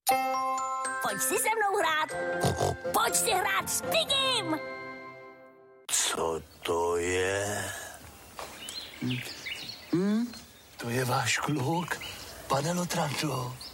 Pojď si se mnou hrát. Pojď si hrát s Pigim. Co to je? To je váš kluk, pane Lotranto.